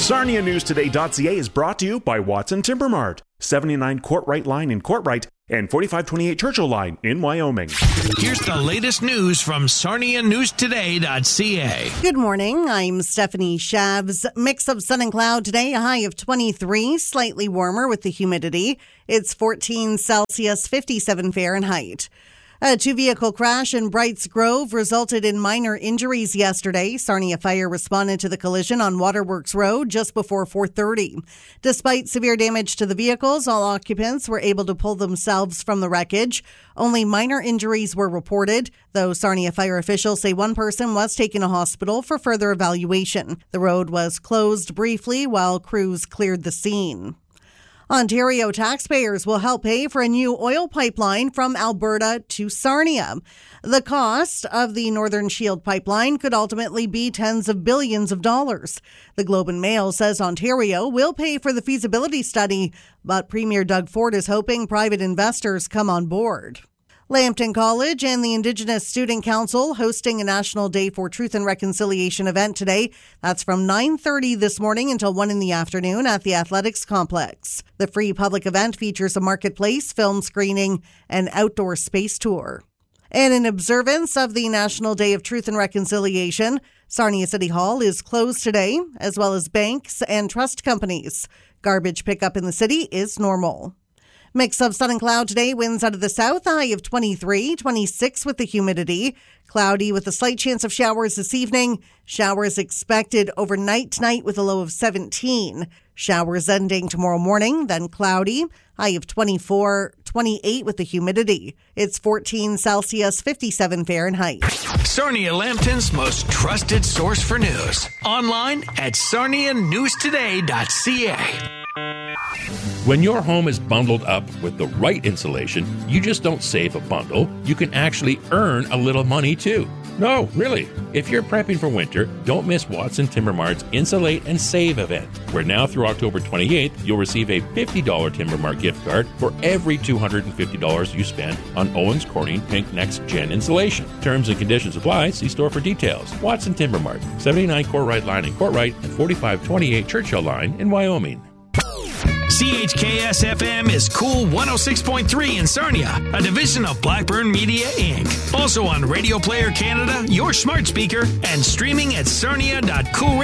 SarniaNewsToday.ca is brought to you by Watson Timber Mart, 79 Courtright Line in Courtright and 4528 Churchill Line in Wyoming. Here's the latest news from SarniaNewsToday.ca. Good morning. I'm Stephanie Shavs. Mix of sun and cloud today, a high of 23, slightly warmer with the humidity. It's 14 Celsius, 57 Fahrenheit. A two-vehicle crash in Brights Grove resulted in minor injuries yesterday. Sarnia Fire responded to the collision on Waterworks Road just before 4:30. Despite severe damage to the vehicles, all occupants were able to pull themselves from the wreckage. Only minor injuries were reported, though Sarnia Fire officials say one person was taken to hospital for further evaluation. The road was closed briefly while crews cleared the scene. Ontario taxpayers will help pay for a new oil pipeline from Alberta to Sarnia. The cost of the Northern Shield pipeline could ultimately be tens of billions of dollars. The Globe and Mail says Ontario will pay for the feasibility study, but Premier Doug Ford is hoping private investors come on board. Lambton College and the Indigenous Student Council hosting a National Day for Truth and Reconciliation event today. That's from 9:30 this morning until 1 in the afternoon at the Athletics Complex. The free public event features a marketplace, film screening, and outdoor space tour. And in observance of the National Day of Truth and Reconciliation, Sarnia City Hall is closed today, as well as banks and trust companies. Garbage pickup in the city is normal. Mix of sun and cloud today, winds out of the south, a high of 23, 26 with the humidity. Cloudy with a slight chance of showers this evening. Showers expected overnight tonight with a low of 17. Showers ending tomorrow morning, then cloudy, high of 24, 28 with the humidity. It's 14 Celsius, 57 Fahrenheit. Sarnia Lambton's most trusted source for news. Online at SarniaNewsToday.ca. When your home is bundled up with the right insulation, you just don't save a bundle. You can actually earn a little money too. No, really. If you're prepping for winter, don't miss Watson Timber Mart's Insulate and Save event, where now through October 28th, you'll receive a $50 Timber Mart gift card for every $250 you spend on Owens Corning Pink Next Gen insulation. Terms and conditions apply. See store for details. Watson Timber Mart, 79 Courtright Line in Courtright and 4528 Churchill Line in Wyoming. CHKS-FM is Cool 106.3 in Sarnia, a division of Blackburn Media, Inc. Also on Radio Player Canada, your smart speaker, and streaming at sarnia.cool